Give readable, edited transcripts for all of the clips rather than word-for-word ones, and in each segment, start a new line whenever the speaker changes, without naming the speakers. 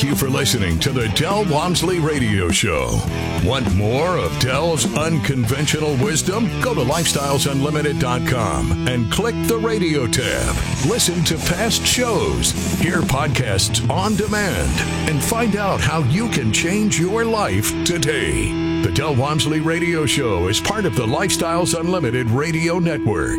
Thank you for listening to the Del Walmsley Radio Show. Want more of Del's unconventional wisdom? Go to lifestylesunlimited.com and click the radio tab. Listen to past shows, hear podcasts on demand, and find out how you can change your life today. The Del Walmsley Radio Show is part of the Lifestyles Unlimited Radio Network.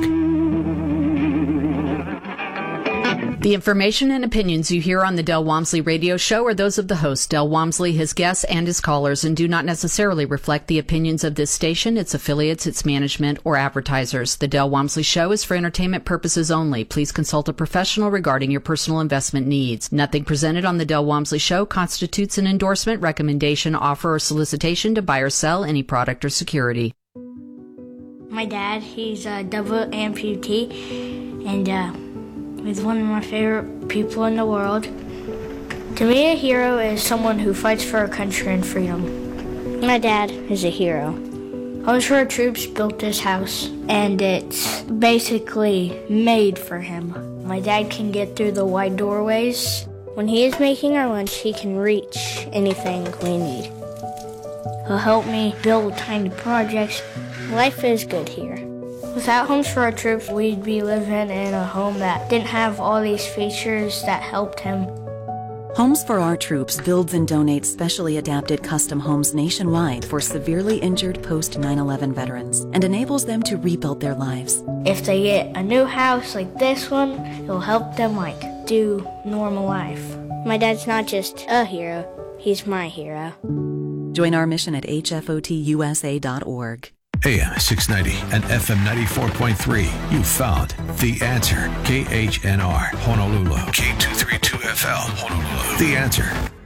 The information and opinions you hear on the Del Walmsley Radio Show are those of the host, Del Walmsley, his guests, and his callers, and do not necessarily reflect the opinions of this station, its affiliates, its management, or advertisers. The Del Walmsley Show is for entertainment purposes only. Please consult a professional regarding your personal investment needs. Nothing presented on the Del Walmsley Show constitutes an endorsement, recommendation, offer, or solicitation to buy or sell any product or security.
My dad, he's a double amputee, and he's one of my favorite people in the world. To me, a hero is someone who fights for our country and freedom. My dad is a hero. Homes for Our Troops built this house, and it's basically made for him. My dad can get through the wide doorways. When he is making our lunch, he can reach anything we need. He'll help me build tiny projects. Life is good here. Without Homes for Our Troops, we'd be living in a home that didn't have all these features that helped him.
Homes for Our Troops builds and donates specially adapted custom homes nationwide for severely injured post-9/11 veterans and enables them to rebuild their lives.
If they get a new house like this one, it'll help them do normal life. My dad's not just a hero, he's my hero.
Join our mission at hfotusa.org.
AM 690 and FM 94.3. You found The Answer. KHNR, Honolulu. K232FL, Honolulu. The Answer.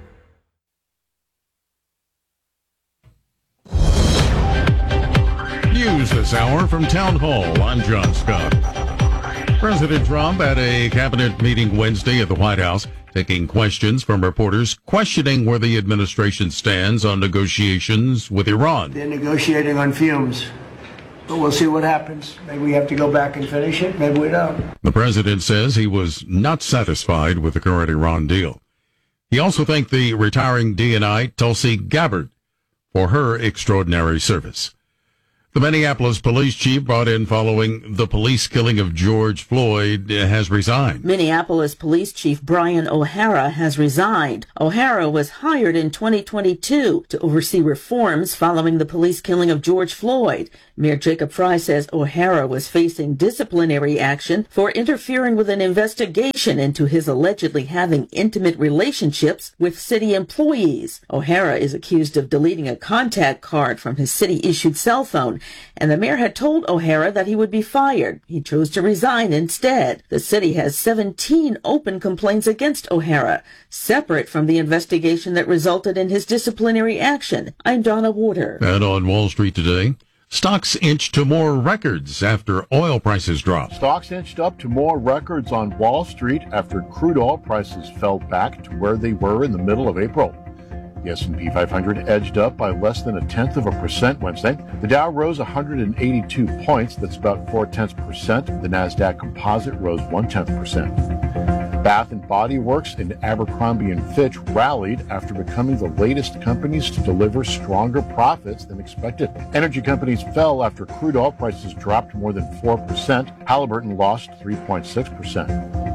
News this hour from Town Hall. I'm John Scott. President Trump at a cabinet meeting Wednesday at the White House, taking questions from reporters questioning where the administration stands on negotiations with Iran.
They're negotiating on fumes, but we'll see what happens. Maybe we have to go back and finish it. Maybe we don't.
The president says he was not satisfied with the current Iran deal. He also thanked the retiring DNI Tulsi Gabbard for her extraordinary service. The Minneapolis police chief brought in following the police killing of George Floyd has resigned.
Minneapolis Police Chief Brian O'Hara has resigned. O'Hara was hired in 2022 to oversee reforms following the police killing of George Floyd. Mayor Jacob Fry says O'Hara was facing disciplinary action for interfering with an investigation into his allegedly having intimate relationships with city employees. O'Hara is accused of deleting a contact card from his city-issued cell phone, and the mayor had told O'Hara that he would be fired. He chose to resign instead. The city has 17 open complaints against O'Hara, separate from the investigation that resulted in his disciplinary action. I'm Donna Warder.
And on Wall Street today, stocks inched to more records after oil prices dropped.
Stocks inched up to more records on Wall Street after crude oil prices fell back to where they were in the middle of April. The S&P 500 edged up by less than 0.1% Wednesday. The Dow rose 182 points. That's about 0.4%. The Nasdaq Composite rose 0.1%. Bath & Body Works and Abercrombie & Fitch rallied after becoming the latest companies to deliver stronger profits than expected. Energy companies fell after crude oil prices dropped more than 4%. Halliburton lost 3.6%.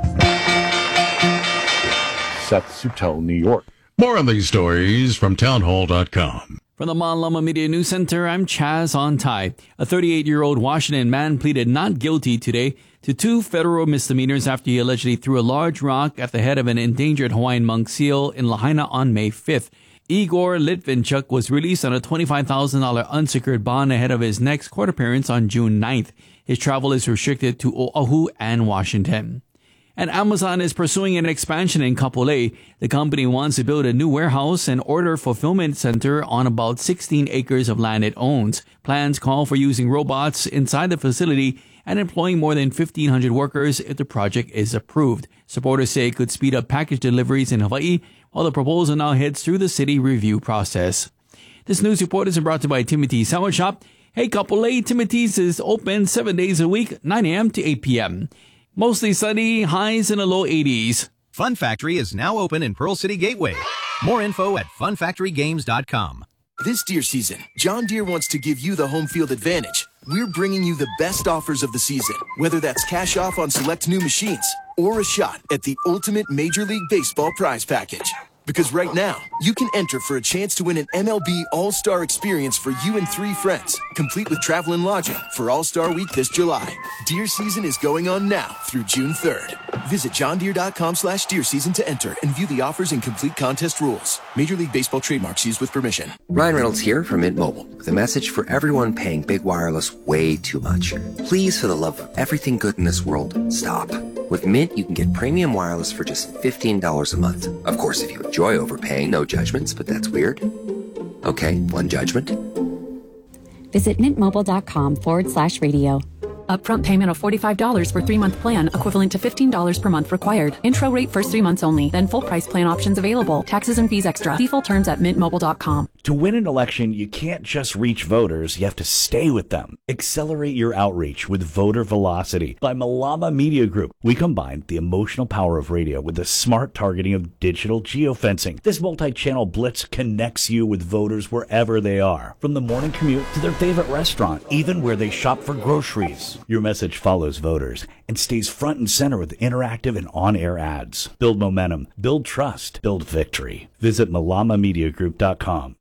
Seth Sutel, New York.
More on these stories from townhall.com.
From the Mon Lama Media News Center, I'm Chaz Ontai. A 38-year-old Washington man pleaded not guilty today to 2 federal misdemeanors after he allegedly threw a large rock at the head of an endangered Hawaiian monk seal in Lahaina on May 5th. Igor Litvinchuk was released on a $25,000 unsecured bond ahead of his next court appearance on June 9th. His travel is restricted to Oahu and Washington. And Amazon is pursuing an expansion in Kapolei. The company wants to build a new warehouse and order fulfillment center on about 16 acres of land it owns. Plans call for using robots inside the facility and employing more than 1,500 workers if the project is approved. Supporters say it could speed up package deliveries in Hawaii, while the proposal now heads through the city review process. This news report is brought to you by Timothy's Sandwich Shop. Hey, Kapolei, Timothy's is open 7 days a week, 9 a.m. to 8 p.m. Mostly sunny, highs in the low 80s.
Fun Factory is now open in Pearl City Gateway. More info at funfactorygames.com.
This Deere season, John Deere wants to give you the home field advantage. We're bringing you the best offers of the season, whether that's cash off on select new machines or a shot at the ultimate Major League Baseball prize package. Because right now, you can enter for a chance to win an MLB All-Star experience for you and 3 friends, complete with travel and lodging for All-Star Week this July. Deer season is going on now through June 3rd. Visit johndeere.com/deer season to enter and view the offers and complete contest rules. Major League Baseball trademarks used with permission.
Ryan Reynolds here from Mint Mobile with a message for everyone paying big wireless way too much. Please, for the love of everything good in this world, stop. With Mint, you can get premium wireless for just $15 a month. Of course, if you enjoy overpaying, no judgments, but that's weird. Okay, one judgment.
Visit mintmobile.com/radio. Upfront payment of $45 for 3-month plan, equivalent to $15 per month required. Intro rate first 3 months only, then full price plan options available. Taxes and fees extra. See full terms at mintmobile.com.
To win an election, you can't just reach voters, you have to stay with them. Accelerate your outreach with Voter Velocity by Malama Media Group. We combine the emotional power of radio with the smart targeting of digital geofencing. This multi-channel blitz connects you with voters wherever they are, from the morning commute to their favorite restaurant, even where they shop for groceries. Your message follows voters and stays front and center with interactive and on-air ads. Build momentum, build trust, build victory. Visit malamamediagroup.com.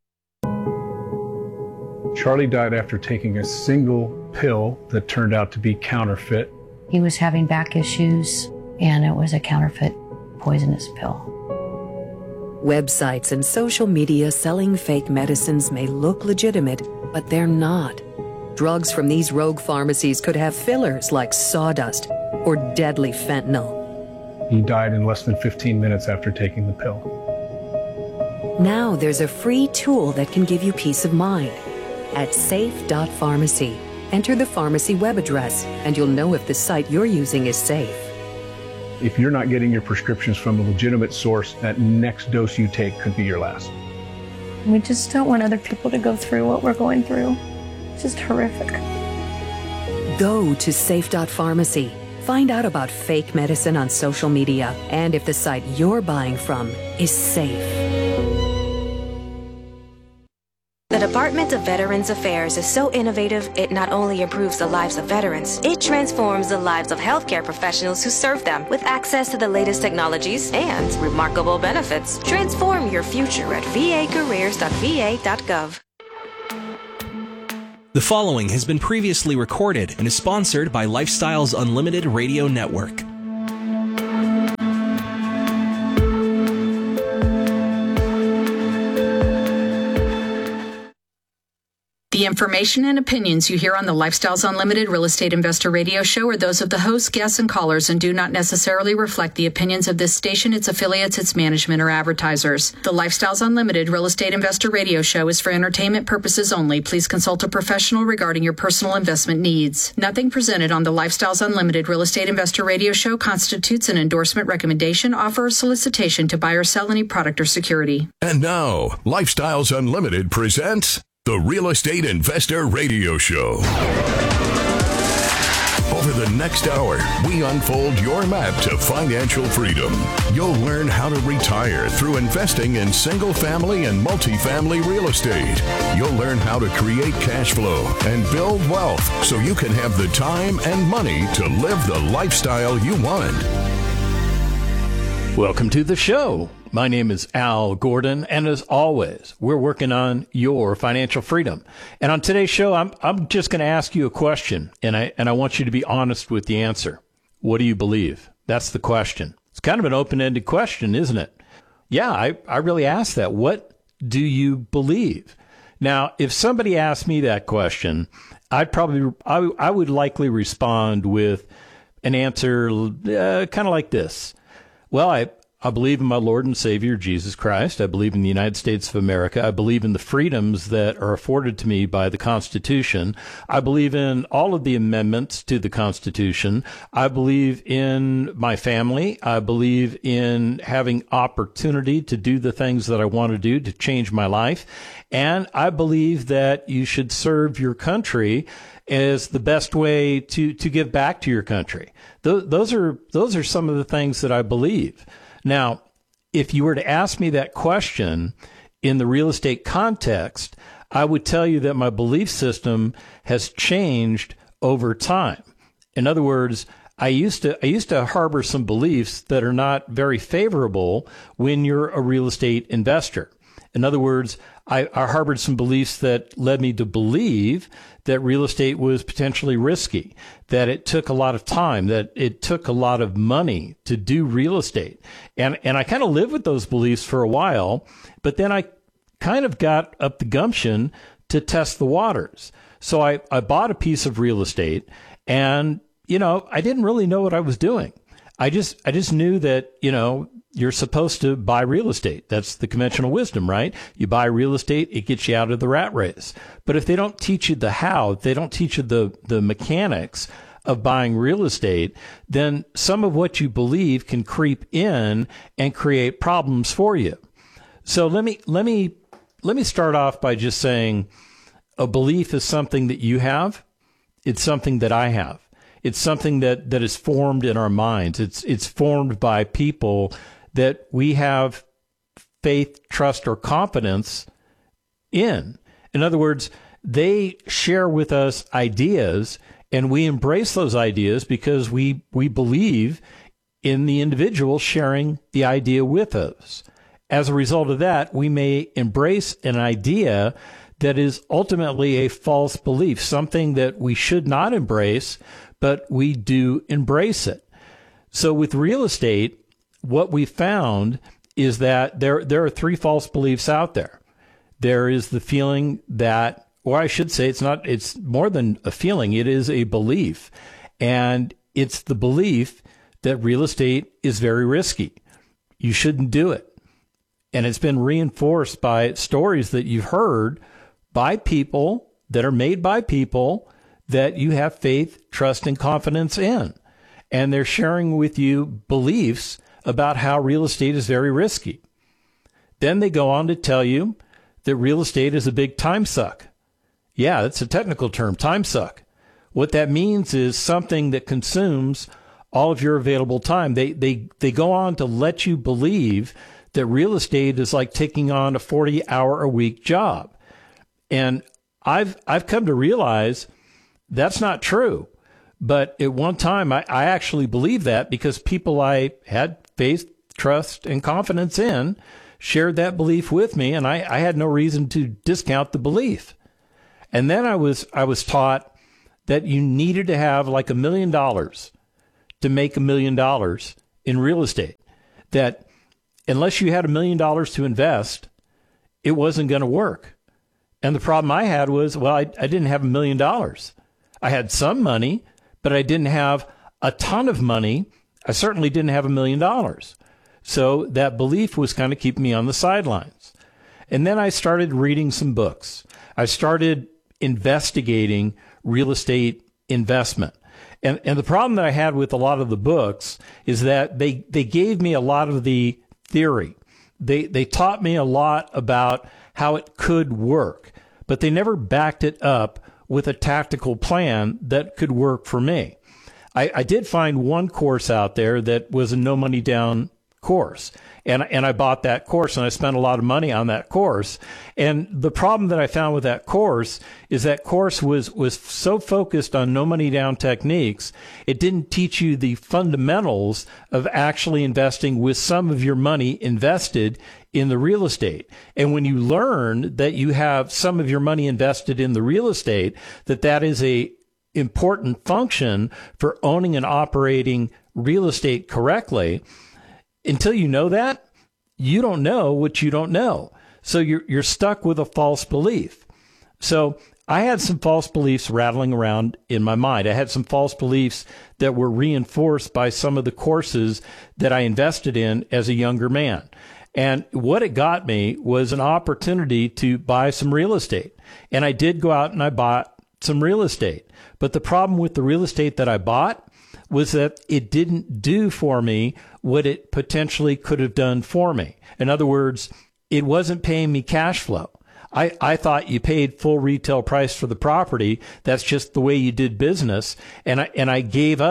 Charlie died after taking a single pill that turned out to be counterfeit.
He was having back issues, and it was a counterfeit poisonous pill.
Websites and social media selling fake medicines may look legitimate, but they're not. Drugs from these rogue pharmacies could have fillers like sawdust or deadly fentanyl.
He died in less than 15 minutes after taking the pill.
Now there's a free tool that can give you peace of mind. At safe.pharmacy, enter the pharmacy web address, and you'll know if the site you're using is safe.
If you're not getting your prescriptions from a legitimate source, that next dose you take could be your last.
We just don't want other people to go through what we're going through. It's just horrific.
Go to safe.pharmacy. Find out about fake medicine on social media and if the site you're buying from is safe.
The Department of Veterans Affairs is so innovative, it not only improves the lives of veterans, it transforms the lives of healthcare professionals who serve them with access to the latest technologies and remarkable benefits. Transform your future at vacareers.va.gov.
The following has been previously recorded and is sponsored by Lifestyles Unlimited Radio Network.
The information and opinions you hear on the Lifestyles Unlimited Real Estate Investor Radio Show are those of the hosts, guests, and callers and do not necessarily reflect the opinions of this station, its affiliates, its management, or advertisers. The Lifestyles Unlimited Real Estate Investor Radio Show is for entertainment purposes only. Please consult a professional regarding your personal investment needs. Nothing presented on the Lifestyles Unlimited Real Estate Investor Radio Show constitutes an endorsement, recommendation, offer, or solicitation to buy or sell any product or security.
And now, Lifestyles Unlimited presents the Real Estate Investor Radio Show. Over the next hour, we unfold your map to financial freedom. You'll learn how to retire through investing in single-family and multifamily real estate. You'll learn how to create cash flow and build wealth so you can have the time and money to live the lifestyle you want.
Welcome to the show. My name is Al Gordon, and as always, we're working on your financial freedom. And on today's show, I'm just going to ask you a question, and I want you to be honest with the answer. What do you believe? That's the question. It's kind of an open-ended question, isn't it? Yeah, I really asked that. What do you believe? Now, if somebody asked me that question, I would likely respond with an answer kind of like this. Well, I believe in my Lord and Savior, Jesus Christ. I believe in the United States of America. I believe in the freedoms that are afforded to me by the Constitution. I believe in all of the amendments to the Constitution. I believe in my family. I believe in having opportunity to do the things that I want to do to change my life. And I believe that you should serve your country as the best way to give back to your country. Those are some of the things that I believe. Now, if you were to ask me that question in the real estate context, I would tell you that my belief system has changed over time. In other words, I used to harbor some beliefs that are not very favorable when you're a real estate investor. In other words, I harbored some beliefs that led me to believe that real estate was potentially risky, that it took a lot of time, that it took a lot of money to do real estate. And I kind of lived with those beliefs for a while, but then I kind of got up the gumption to test the waters. So I bought a piece of real estate, and, I didn't really know what I was doing. I just knew that, you're supposed to buy real estate. That's the conventional wisdom, right? You buy real estate, it gets you out of the rat race. But if they don't teach you the how, if they don't teach you the mechanics of buying real estate, then some of what you believe can creep in and create problems for you. So let me start off by just saying a belief is something that you have. It's something that I have. It's something that is formed in our minds. It's formed by people that we have faith, trust, or confidence in. In other words, they share with us ideas, and we embrace those ideas because we believe in the individual sharing the idea with us. As a result of that, we may embrace an idea that is ultimately a false belief, something that we should not embrace, but we do embrace it. So with real estate, what we found is that there are three false beliefs out there. There is the feeling that, or I should say it's more than a feeling, it is a belief. And it's the belief that real estate is very risky. You shouldn't do it. And it's been reinforced by stories that you've heard by people that are made by people that you have faith, trust, and confidence in. And they're sharing with you beliefs about how real estate is very risky. Then they go on to tell you that real estate is a big time suck. Yeah, that's a technical term, time suck. What that means is something that consumes all of your available time. They go on to let you believe that real estate is like taking on a 40-hour-a-week job. And I've come to realize that's not true. But at one time, I actually believed that because people I had faith, trust, and confidence in shared that belief with me, and I had no reason to discount the belief. And then I was taught that you needed to have like $1 million to make $1 million in real estate. That unless you had $1 million to invest, it wasn't going to work. And the problem I had was, well, I didn't have $1 million. I had some money, but I didn't have a ton of money. I certainly didn't have $1 million. So that belief was kind of keeping me on the sidelines. And then I started reading some books. I started investigating real estate investment. And the problem that I had with a lot of the books is that they gave me a lot of the theory. They taught me a lot about how it could work, but they never backed it up with a tactical plan that could work for me. I did find one course out there that was a no money down course. And I bought that course, and I spent a lot of money on that course. And the problem that I found with that course is that course was so focused on no money down techniques, it didn't teach you the fundamentals of actually investing with some of your money invested in the real estate. And when you learn that you have some of your money invested in the real estate, that is a important function for owning and operating real estate correctly, until you know that, you don't know what you don't know. So you're stuck with a false belief. So I had some false beliefs rattling around in my mind. I had some false beliefs that were reinforced by some of the courses that I invested in as a younger man. And what it got me was an opportunity to buy some real estate. And I did go out and I bought some real estate. But the problem with the real estate that I bought was that it didn't do for me what it potentially could have done for me. In other words, it wasn't paying me cash flow. I thought you paid full retail price for the property. That's just the way you did business. And I gave up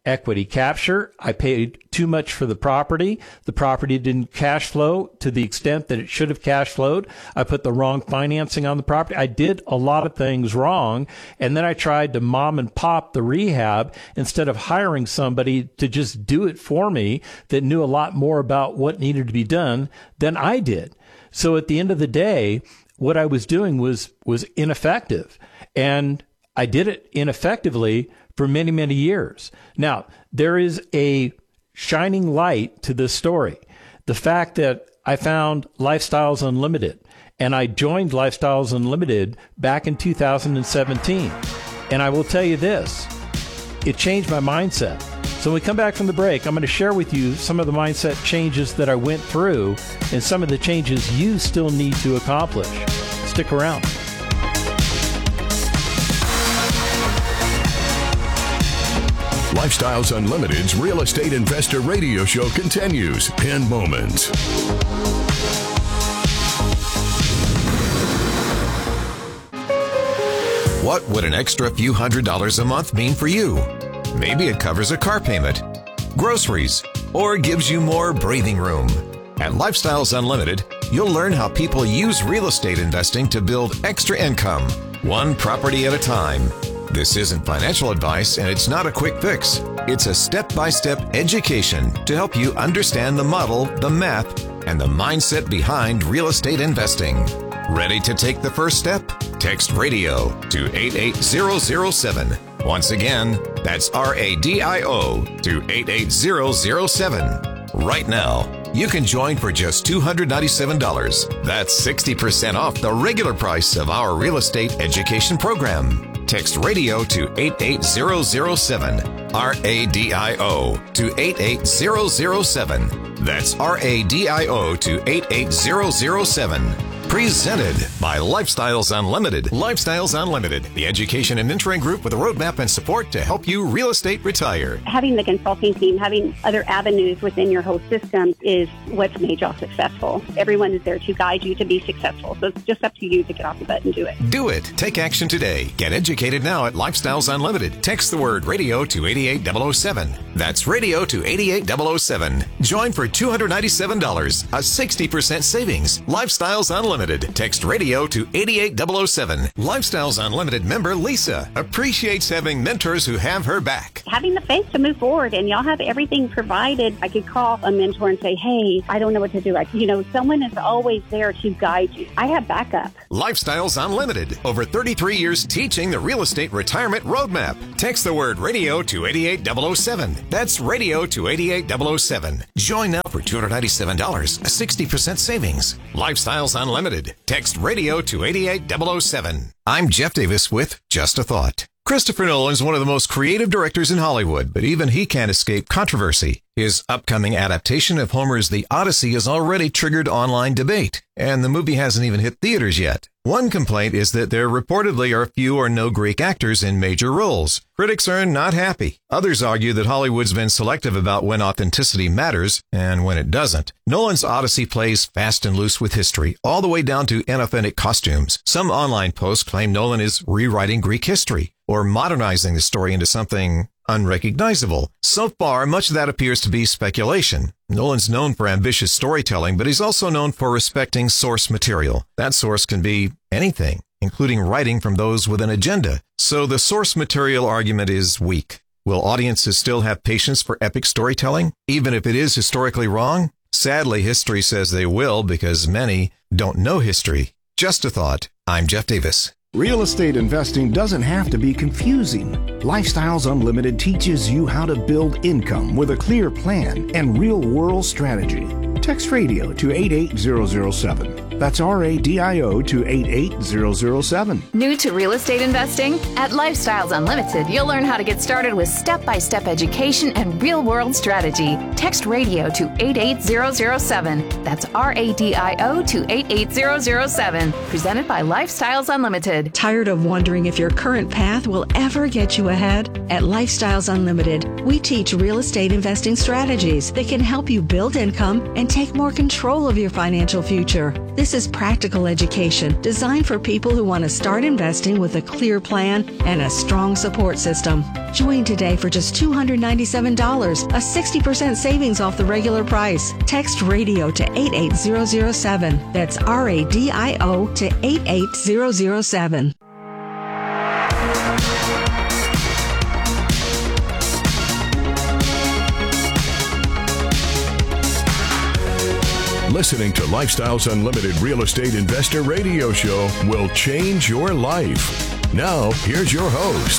equity capture. I paid too much for the property. The property didn't cash flow to the extent that it should have cash flowed. I put the wrong financing on the property. I did a lot of things wrong. And then I tried to mom and pop the rehab instead of hiring somebody to just do it for me that knew a lot more about what needed to be done than I did. So at the end of the day, what I was doing was ineffective. And I did it ineffectively for many, many years. Now, there is a shining light to this story. The fact that I found Lifestyles Unlimited, and I joined Lifestyles Unlimited back in 2017. And I will tell you this, it changed my mindset. So when we come back from the break, I'm going to share with you some of the mindset changes that I went through and some of the changes you still need to accomplish. Stick around.
Lifestyles Unlimited's Real Estate Investor Radio Show continues in moments.
What would an extra few $100s a month mean for you? Maybe it covers a car payment, groceries, or gives you more breathing room. At Lifestyles Unlimited, you'll learn how people use real estate investing to build extra income, one property at a time. This isn't financial advice, and it's not a quick fix. It's a step-by-step education to help you understand the model, the math, and the mindset behind real estate investing. Ready to take the first step? Text RADIO to 88007. Once again, that's RADIO to 88007. Right now, you can join for just $297. That's 60% off the regular price of our real estate education program. Text RADIO to 88007. RADIO to 88007. That's RADIO to 88007. Presented by Lifestyles Unlimited. Lifestyles Unlimited, the education and mentoring group with a roadmap and support to help you real estate retire.
Having the consulting team, having other avenues within your whole system is what's made y'all successful. Everyone is there to guide you to be successful. So it's just up to you to get off the butt and do it.
Do it. Take action today. Get educated now at Lifestyles Unlimited. Text the word RADIO to 88007. That's RADIO to 88007. Join for $297, a 60% savings. Lifestyles Unlimited. Text RADIO to 88007. Lifestyles Unlimited member Lisa appreciates having mentors who have her back.
Having the faith to move forward, and y'all have everything provided. I could call a mentor and say, hey, I don't know what to do. Someone is always there to guide you. I have backup.
Lifestyles Unlimited. Over 33 years teaching the real estate retirement roadmap. Text the word RADIO to 88007. That's RADIO to 88007. Join now for $297, a 60% savings. Lifestyles Unlimited. Text RADIO to 88007. I'm Jeff Davis with Just a Thought. Christopher Nolan is one of the most creative directors in Hollywood, but even he can't escape controversy. His upcoming adaptation of Homer's The Odyssey has already triggered online debate, and the movie hasn't even hit theaters yet. One complaint is that there reportedly are few or no Greek actors in major roles. Critics are not happy. Others argue that Hollywood's been selective about when authenticity matters and when it doesn't. Nolan's Odyssey plays fast and loose with history, all the way down to inauthentic costumes. Some online posts claim Nolan is rewriting Greek history or modernizing the story into something unrecognizable. So far, much of that appears to be speculation. Nolan's known for ambitious storytelling, but he's also known for respecting source material. That source can be anything, including writing from those with an agenda. So the source material argument is weak. Will audiences still have patience for epic storytelling, even if it is historically wrong? Sadly, history says they will because many don't know history. Just a thought. I'm Jeff Davis.
Real estate investing doesn't have to be confusing. Lifestyles Unlimited teaches you how to build income with a clear plan and real-world strategy. Text RADIO to 88007. That's RADIO to 88007.
New to real estate investing? At Lifestyles Unlimited, you'll learn how to get started with step-by-step education and real-world strategy. Text RADIO to 88007. That's RADIO to 88007. Presented by Lifestyles Unlimited.
Tired of wondering if your current path will ever get you ahead? At Lifestyles Unlimited, we teach real estate investing strategies that can help you build income and take more control of your financial future. This This is practical education designed for people who want to start investing with a clear plan and a strong support system. Join today for just $297, a 60% savings off the regular price. Text radio to 88007. That's RADIO to 88007.
Listening to Lifestyles Unlimited Real Estate Investor Radio Show will change your life. Now, here's your host.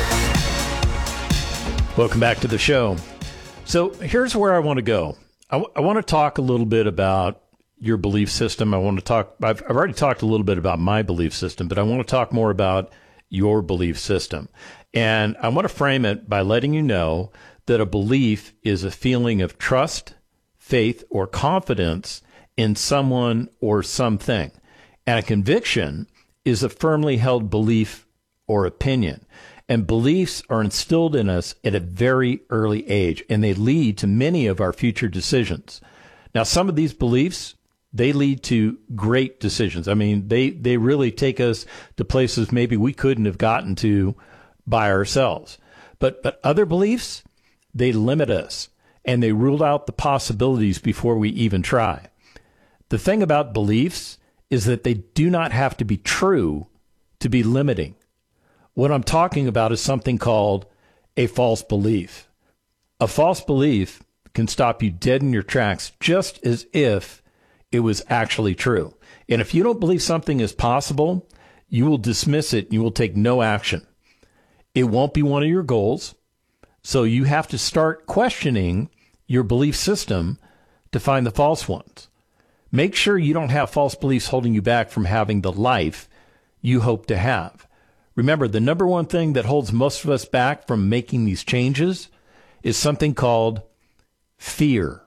Welcome back to the show. So here's where I want to go. I want to talk a little bit about your belief system. I've already talked a little bit about my belief system, but I want to talk more about your belief system. And I want to frame it by letting you know that a belief is a feeling of trust, faith, or confidence in someone or something. And a conviction is a firmly held belief or opinion. And beliefs are instilled in us at a very early age, and they lead to many of our future decisions. Now, some of these beliefs, they lead to great decisions. I mean, they really take us to places maybe we couldn't have gotten to by ourselves. But other beliefs, they limit us, and they rule out the possibilities before we even try. The thing about beliefs is that they do not have to be true to be limiting. What I'm talking about is something called a false belief. A false belief can stop you dead in your tracks just as if it was actually true. And if you don't believe something is possible, you will dismiss it. You will take no action. It won't be one of your goals. So you have to start questioning your belief system to find the false ones. Make sure you don't have false beliefs holding you back from having the life you hope to have. Remember, the number one thing that holds most of us back from making these changes is something called fear.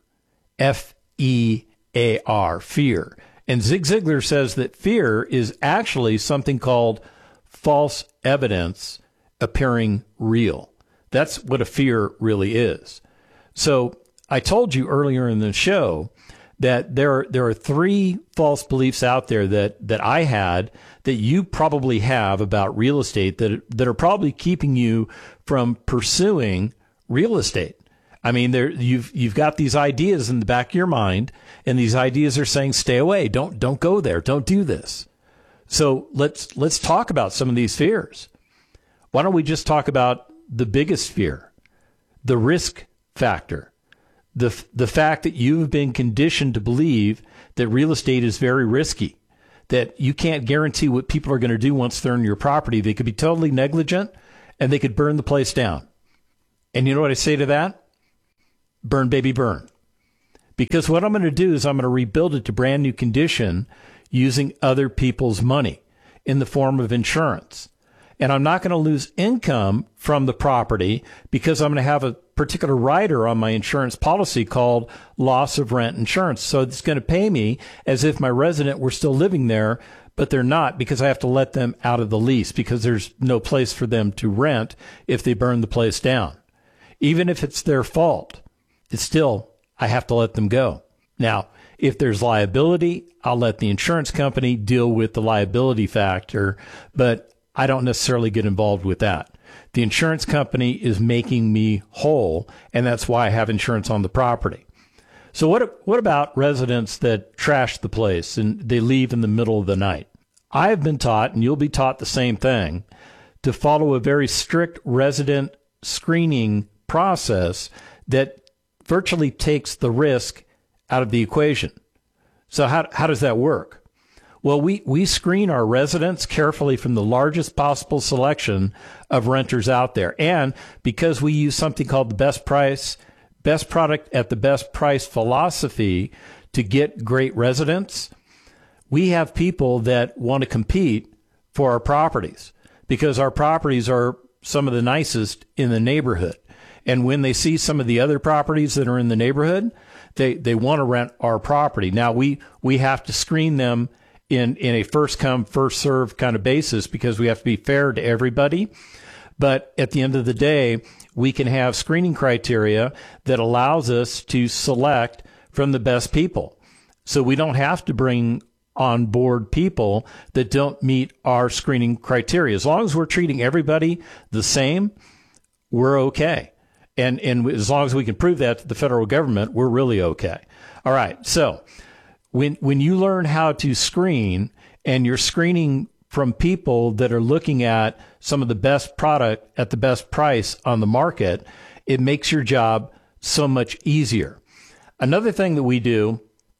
F-E-A-R, fear. And Zig Ziglar says that fear is actually something called false evidence appearing real. That's what a fear really is. So I told you earlier in the show that there are three false beliefs out there that I had, that you probably have about real estate, that are probably keeping you from pursuing real estate. I mean, you've got these ideas in the back of your mind, and these ideas are saying, stay away, don't go there, don't do this. So let's talk about some of these fears. Why don't we just talk about the biggest fear, the risk factor? The fact that you've been conditioned to believe that real estate is very risky, that you can't guarantee what people are going to do once they're in your property. They could be totally negligent, and they could burn the place down. And you know what I say to that? Burn, baby, burn. Because what I'm going to do is I'm going to rebuild it to brand new condition using other people's money in the form of insurance. And I'm not going to lose income from the property because I'm going to have a particular rider on my insurance policy called loss of rent insurance. So it's going to pay me as if my resident were still living there, but they're not, because I have to let them out of the lease because there's no place for them to rent if they burn the place down. Even if it's their fault, it's still, I have to let them go. Now, if there's liability, I'll let the insurance company deal with the liability factor, but I don't necessarily get involved with that. The insurance company is making me whole, and that's why I have insurance on the property. So what about residents that trash the place and they leave in the middle of the night? I have been taught, and you'll be taught the same thing, to follow a very strict resident screening process that virtually takes the risk out of the equation. So how does that work? Well, we screen our residents carefully from the largest possible selection of renters out there. And because we use something called the best product at the best price philosophy to get great residents, we have people that want to compete for our properties because our properties are some of the nicest in the neighborhood. And when they see some of the other properties that are in the neighborhood, they want to rent our property. Now, we have to screen them in a first come, first served kind of basis because we have to be fair to everybody. But at the end of the day, we can have screening criteria that allows us to select from the best people. So we don't have to bring on board people that don't meet our screening criteria. As long as we're treating everybody the same, we're okay. And as long as we can prove that to the federal government, we're really okay. All right. So when you learn how to screen and you're screening from people that are looking at some of the best product at the best price on the market, it makes your job so much easier. Another thing that we do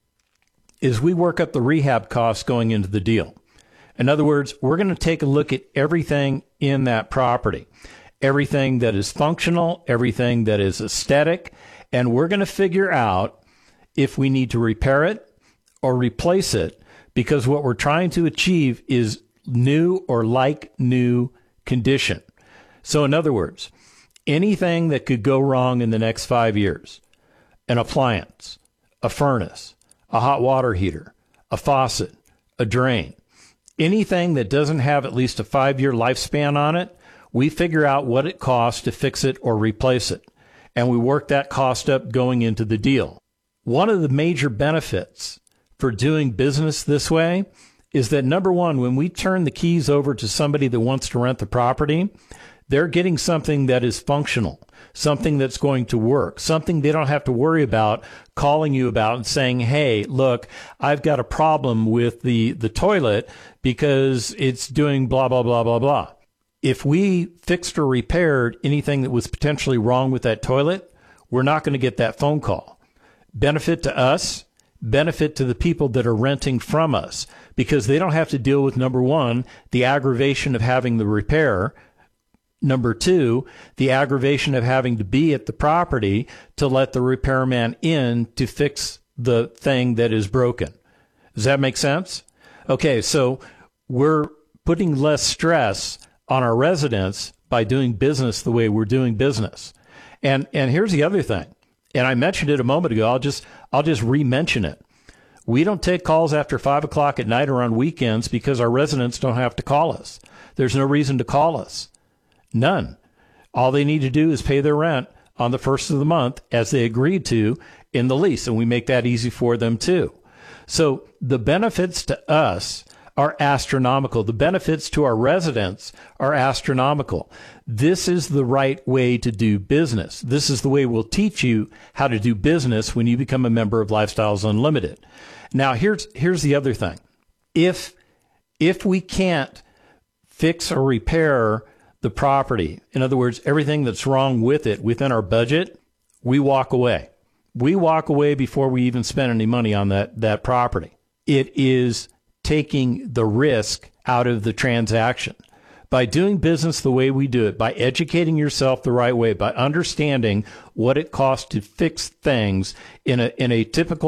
is we work up the rehab costs going into the deal. In other words, we're going to take a look at everything in that property, everything that is functional, everything that is aesthetic, and we're going to figure out if we need to repair it or replace it, because what we're trying to achieve is new or like new condition. So in other words, anything that could go wrong in the next 5 years, an appliance, a furnace, a hot water heater, a faucet, a drain, anything that doesn't have at least a 5-year lifespan on it, we figure out what it costs to fix it or replace it. And we work that cost up going into the deal. One of the major benefits for doing business this way is that, number one, when we turn the keys over to somebody that wants to rent the property, they're getting something that is functional, something that's going to work, something they don't have to worry about calling you about and saying, hey, look, I've got a problem with the toilet because it's doing blah, blah, blah, blah, blah. If we fixed or repaired anything that was potentially wrong with that toilet, we're not going to get that phone call. Benefit to us, benefit to the people that are renting from us, because they don't have to deal with, number one, the aggravation of having the repair. Number two, the aggravation of having to be at the property to let the repairman in to fix the thing that is broken. Does that make sense? Okay, so we're putting less stress on our residents by doing business the way we're doing business. And here's the other thing, and I mentioned it a moment ago. I'll just re-mention it. We don't take calls after 5 o'clock at night or on weekends because our residents don't have to call us. There's no reason to call us. None. All they need to do is pay their rent on the first of the month as they agreed to in the lease, and we make that easy for them too. So the benefits to us are astronomical. The benefits to our residents are astronomical. This is the right way to do business. This is the way we'll teach you how to do business when you become a member of Lifestyles Unlimited. Now, here's the other thing. If we can't fix or repair the property, in other words, everything that's wrong with it within our budget, we walk away. We walk away before we even spend any money on that property. It is taking the risk out of the transaction. By doing business the way we do it, by educating yourself the right way, by understanding what it costs to fix things in a typical